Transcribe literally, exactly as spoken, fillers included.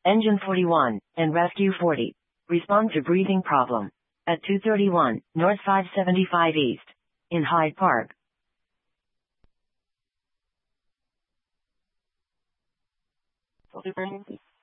Engine forty-one, and Rescue forty. Respond to breathing problem. At two thirty-one, North five seventy-five East. In Hyde Park. Super emergency.